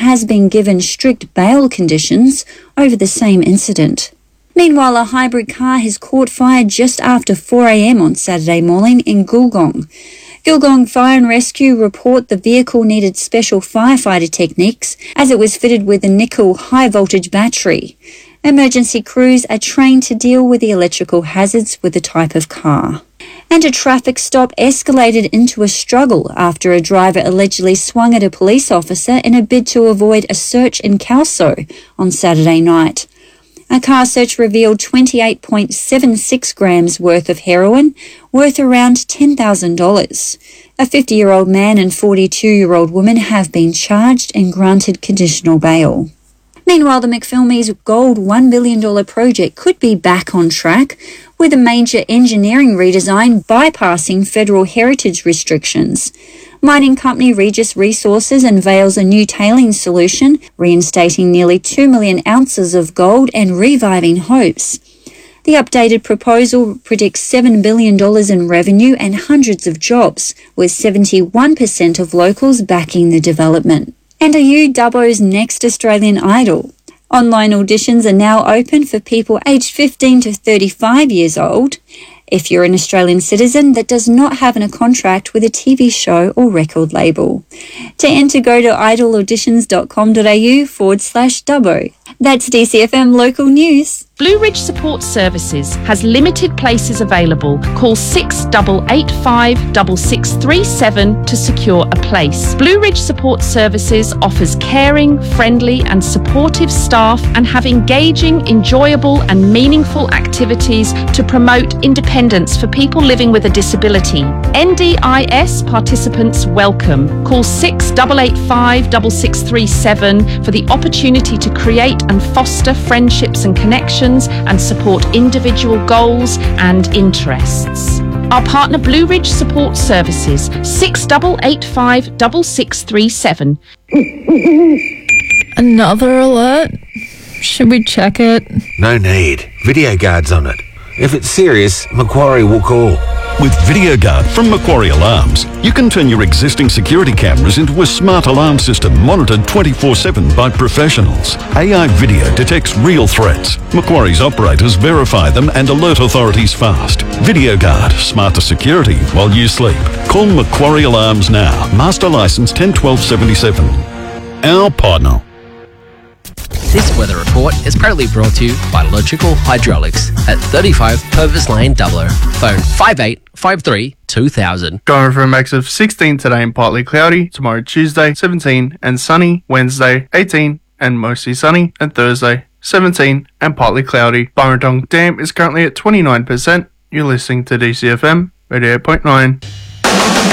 has been given strict bail conditions over the same incident. Meanwhile, a hybrid car has caught fire just after 4 a.m. on Saturday morning in Gulgong. Gulgong Fire and Rescue report the vehicle needed special firefighter techniques as it was fitted with a nickel high-voltage battery. Emergency crews are trained to deal with the electrical hazards with the type of car. And a traffic stop escalated into a struggle after a driver allegedly swung at a police officer in a bid to avoid a search in Kelso on Saturday night. A car search revealed 28.76 grams worth of heroin, worth around $10,000. A 50-year-old man and 42-year-old woman have been charged and granted conditional bail. Meanwhile, the McPhillamys Gold $1 billion project could be back on track, with a major engineering redesign bypassing federal heritage restrictions. Mining company Regis Resources unveils a new tailings solution, reinstating nearly 2 million ounces of gold and reviving hopes. The updated proposal predicts $7 billion in revenue and hundreds of jobs, with 71% of locals backing the development. And are you Dubbo's next Australian Idol? Online auditions are now open for people aged 15 to 35 years old. If you're an Australian citizen that does not have a contract with a TV show or record label. To enter, go to idolauditions.com.au/Dubbo. That's DCFM Local News. Blue Ridge Support Services has limited places available. Call 6885 6637 to secure a place. Blue Ridge Support Services offers caring, friendly and supportive staff and have engaging, enjoyable and meaningful activities to promote independence for people living with a disability. NDIS participants welcome. Call 6885 6637 for the opportunity to create and foster friendships and connections and support individual goals and interests. Our partner Blue Ridge Support Services, 6885 6637. Another alert? Should we check it? No need. Video guard's on it. If it's serious, Macquarie will call. With VideoGuard from Macquarie Alarms, you can turn your existing security cameras into a smart alarm system monitored 24/7 by professionals. AI video detects real threats. Macquarie's operators verify them and alert authorities fast. VideoGuard, smarter security while you sleep. Call Macquarie Alarms now. Master license 101277. Our partner. This weather report is proudly brought to you by Logical Hydraulics at 35 Purvis Lane, Dubbo. Phone 5853 2000. Going for a max of 16 today and partly cloudy. Tomorrow Tuesday 17 and sunny. Wednesday 18 and mostly sunny. And Thursday 17 and partly cloudy. Burrendong Dam is currently at 29%. You're listening to DCFM 88.9.